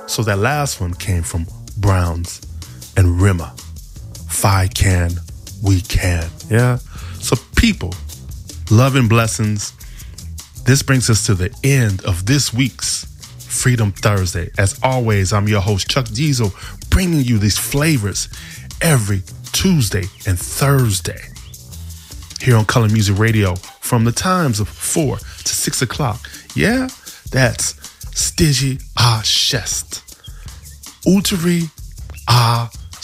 So that last one came from Browns and Rimmer. Fi can, we can. Yeah. So people, love and blessings. This brings us to the end of this week's Freedom Thursday. As always, I'm your host, Chuck Diesel, bringing you these flavors every Tuesday and Thursday here on Color Music Radio from the times of 4 to 6 o'clock. Yeah, that's Stigi a Chest. Uteri a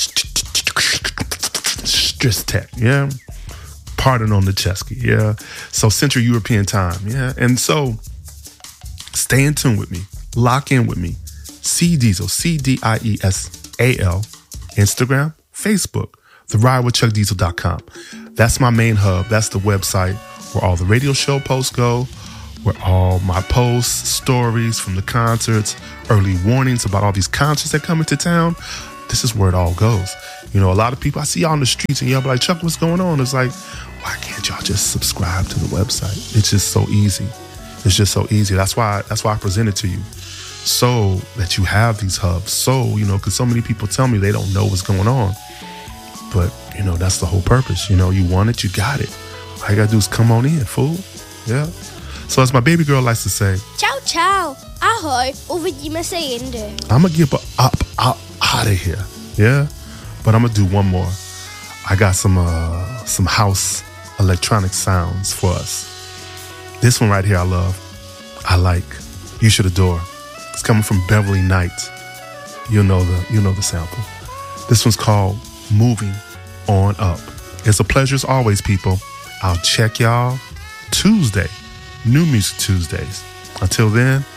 Stristek. Yeah. Pardon on the Chesky. Yeah. So Central European time. Yeah. And so stay in tune with me. Lock in with me. C Diesel, CDIESAL, Instagram, Facebook, theridewithchuckdiesel.com. That's my main hub. That's the website where all the radio show posts go, where all my posts, stories from the concerts, early warnings about all these concerts that come into town. This is where it all goes. You know, a lot of people, I see y'all on the streets and y'all be like, Chuck, what's going on? It's like, why can't y'all just subscribe to the website? It's just so easy. It's just so easy. That's why I present it to you. So that you have these hubs. So, you know, because so many people tell me they don't know what's going on. But, you know, that's the whole purpose. You know, you want it, you got it. All you got to do is come on in, fool. Yeah. So as my baby girl likes to say, ciao, ciao. Ahoj, uvidíme se jinde. I'm going to get up out of here. Yeah. But I'm going to do one more. I got some house electronic sounds for us. This one right here I love. I like. You should adore. It's coming from Beverly Knight. You know the sample. This one's called Moving On Up. It's a pleasure as always, people. I'll check y'all Tuesday. New Music Tuesdays. Until then,